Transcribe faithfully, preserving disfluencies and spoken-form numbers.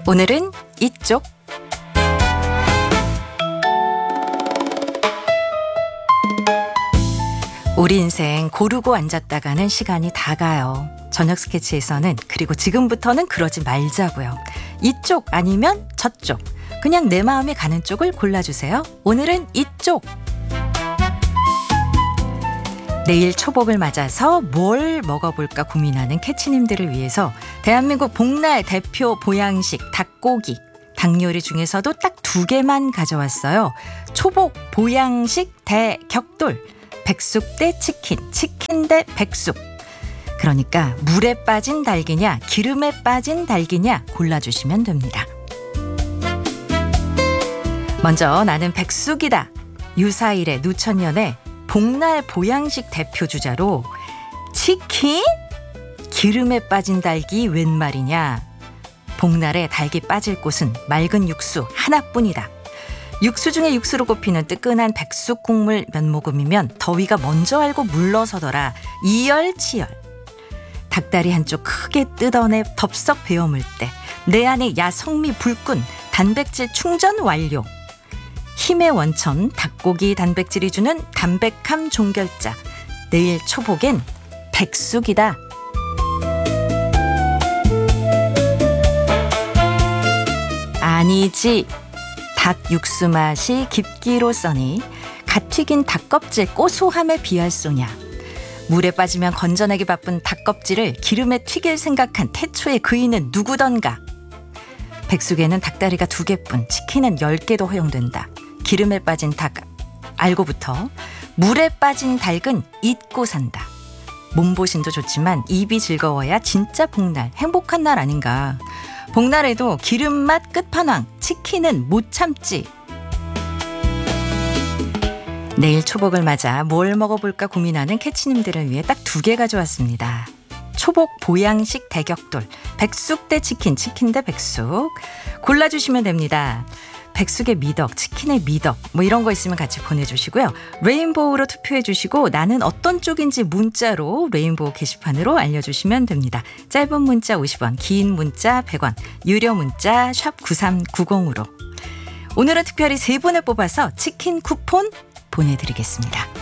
오늘은 이쪽. 우리 인생 고르고 앉았다가는 시간이 다 가요. 저녁 스케치에서는 그리고 지금부터는 그러지 말자고요. 이쪽 아니면 저쪽. 그냥 내 마음에 가는 쪽을 골라주세요. 오늘은 이쪽. 내일 초복을 맞아서 뭘 먹어볼까 고민하는 캐치님들을 위해서 대한민국 복날 대표 보양식 닭고기, 닭 요리 중에서도 딱 두 개만 가져왔어요. 초복 보양식 대격돌. 백숙 대 치킨, 치킨 대 백숙. 그러니까 물에 빠진 닭이냐 기름에 빠진 닭이냐 골라주시면 됩니다. 먼저 나는 백숙이다. 유사일의 누천년의 복날 보양식 대표 주자로 치킨? 기름에 빠진 닭이 웬 말이냐. 복날에 닭이 빠질 곳은 맑은 육수 하나뿐이다. 육수 중에 육수로 꼽히는 뜨끈한 백숙 국물 몇 모금이면 더위가 먼저 알고 물러서더라. 이열치열. 닭다리 한쪽 크게 뜯어내 덥석 베어 물 때 내 안에 야성미 불끈 단백질 충전 완료. 힘의 원천 닭고기 단백질이 주는 담백함 종결자. 내일 초복엔 백숙이다. 아니지. 닭 육수 맛이 깊기로 써니 갓 튀긴 닭껍질 고소함에 비할 소냐. 물에 빠지면 건져내기 바쁜 닭껍질을 기름에 튀길 생각한 태초의 그이는 누구던가. 백숙에는 닭다리가 두 개뿐, 치킨은 열 개도 허용된다. 기름에 빠진 닭 알고부터 물에 빠진 닭은 잊고 산다. 몸보신도 좋지만 입이 즐거워야 진짜 복날, 행복한 날 아닌가. 복날에도 기름맛 끝판왕, 치킨은 못 참지. 내일 초복을 맞아 뭘 먹어볼까 고민하는 캐치님들을 위해 딱 두 개 가져왔습니다. 초복 보양식 대격돌, 백숙 대 치킨, 치킨 대 백숙. 골라주시면 됩니다. 백숙의 미덕, 치킨의 미덕 뭐 이런 거 있으면 같이 보내주시고요. 레인보우로 투표해주시고 나는 어떤 쪽인지 문자로 레인보우 게시판으로 알려주시면 됩니다. 짧은 문자 오십 원, 긴 문자 백 원, 유료 문자 샵 구삼구공으로. 오늘은 특별히 세 분을 뽑아서 치킨 쿠폰 보내드리겠습니다.